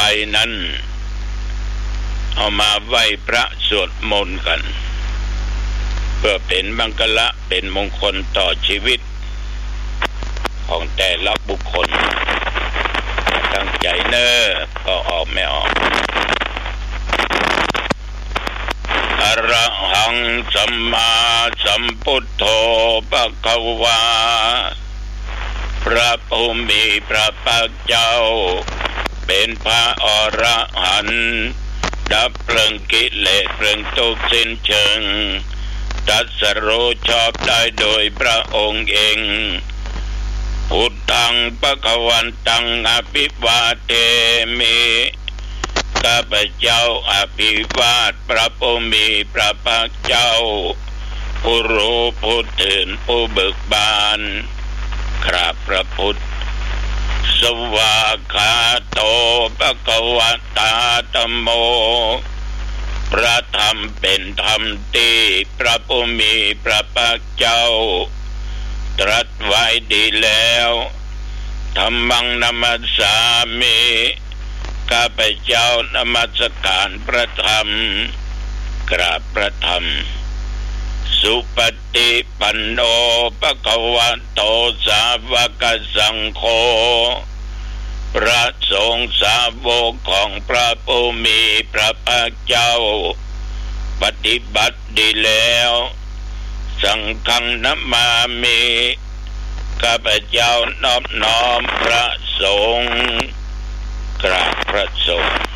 นั้นเอามาไหว้พระสวดมนต์กันเพื่อเป็นมังคละเป็นมงคลต่อชีวิตของแต่ละบุคคลตั้งใจเนอก็ออกไม่ออกอะระหังสัมมาสัมพุทโธภควาพระผู้มีพระภาคเจ้าเป็นพระอรหันต์ดับเพลิงกิเลสเพลิงทุกข์สิ้นเชิงตรัสรู้ชอบได้โดยพระองค์เองพุทธังภวันตังอภิวาเทมิข้าพเจ้าอภิวาทพระผู้มีพระภาคเจ้าผู้รู้ผู้ตื่นผู้เบิกบานข้าพระพุทธสวากขาโตภควตาธัมโมพระธรรมเป็นธรรมที่พระผู้มีพระภาคเจ้าตรัสไว้ดีแล้วธัมมังนัมมัสสามิข้าพเจ้านมัสการพระธรรมกราบพระธรรมสุปฏิปันโนภควโตสาวกสังโฆพระสงฆ์สาวกของพระผู้มีพระภาคเจ้าปฏิบัติดีแล้วสังฆังนัมมามิข้าพเจ้านอบน้อมพระสงฆ์กราบพระสงฆ์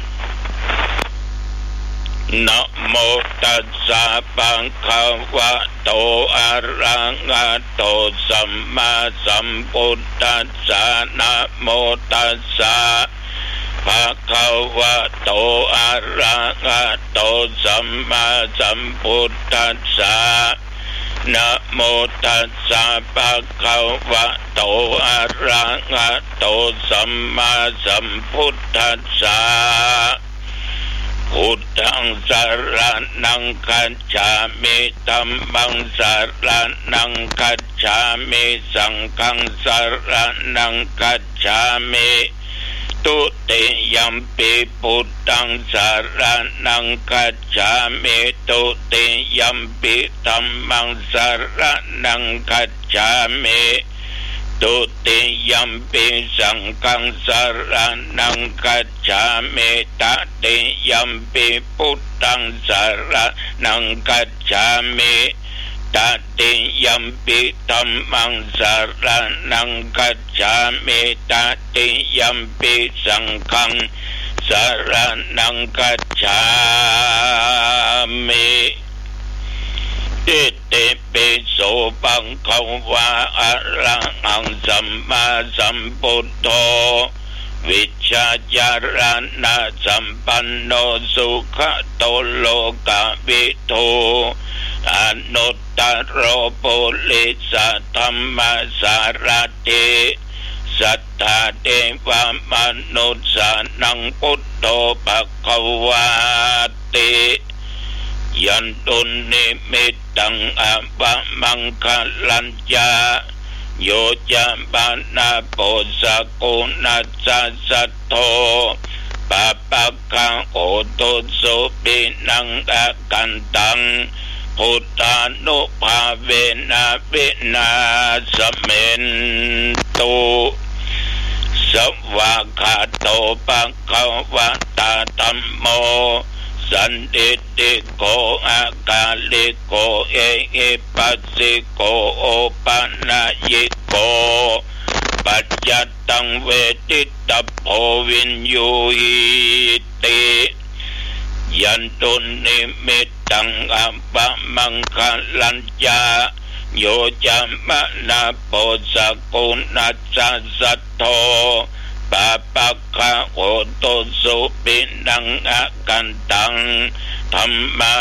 นะโมตัสสะภะคะวะโตอะระหะโตสัมมาสัมพุทธัสสะนะโมตัสสะภะคะวะโตอะระหะโตสัมมาสัมพุทธัสสะนะโมตัสสะภะคะวะโตอะระหะโตสัมมาสัมพุทธัสสะพุทธังสรณังคัจฉามิธัมมังสรณังคัจฉามิสังฆังสรณังคัจฉามิตุติยัมปิพุทธังสรณังคัจฉามิตุติยัมปิธัมมังสรณังคัจฉามิตุติยัมปิสังฆังสรณังคัจฉามิตติยัมปิพุทธังสรณังคัจฉามิตติยัมปิธัมมังสรณังคัจฉามิตติยัมปิสังฆังสรณังคัจฉามิอิติปิโสภะคะวะอะระหังสัมมาสัมพุทโธวิชชาจารณะสัมปันโนสุขโตโลกวิทูอนุตตโรปุริสธัมมาสารติสัทธาเทวมนุษย์สานังพุทโธภควาติยันตุนิมิตตังอะวะมังคลัญจาโยจะปานาโปสกุณัสสะโตปะปะคะโอตุสุปินังอะกันตังพุทธานุภาเวนะวินาสเมนตุสวากขาโตภะคะวะตาธัมโมสันติติโกอากาลิโกเอหิปัสสิโกโอปัญญิโกปัจจตังเวทิตาโพวินยูหิติยันตุนิมิตตังอะปะมังคลัญจาโยจะมะนาโปสกุณัสสะโตปะปะคะโอตุสุปินังอะกันตังธัมมา